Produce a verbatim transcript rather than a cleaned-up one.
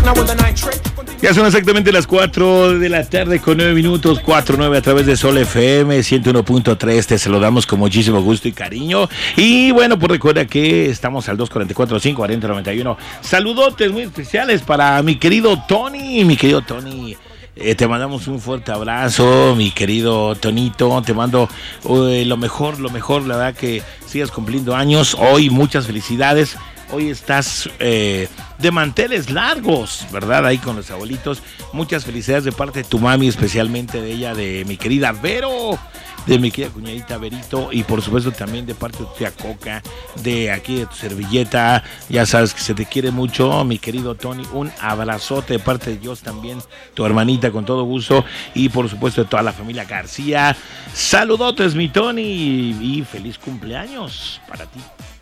Ya son exactamente las cuatro de la tarde con nueve minutos, cuatro nueve a través de Sol F M ciento uno punto tres. Te saludamos con muchísimo gusto y cariño. Y bueno, pues recuerda que estamos al dos cuatro cuatro, cinco cuatro cero, nueve uno. Saludotes muy especiales para mi querido Tony, mi querido Tony. Eh, te mandamos un fuerte abrazo, mi querido Tonito. Te mando eh, lo mejor, lo mejor. La verdad que sigas cumpliendo años. Hoy muchas felicidades. Hoy estás eh, de manteles largos, ¿verdad? Ahí con los abuelitos. Muchas felicidades de parte de tu mami, especialmente de ella, de mi querida Vero, de mi querida cuñadita Verito, y por supuesto también de parte de tu tía Coca, de aquí de tu servilleta. Ya sabes que se te quiere mucho, mi querido Tony. Un abrazote de parte de Dios también, tu hermanita, con todo gusto, y por supuesto de toda la familia García. Saludotes, mi Tony, y, y feliz cumpleaños para ti.